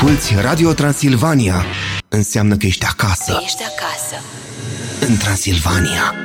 asculți Radio Transilvania, înseamnă că ești acasă. Ești acasă. În Transilvania.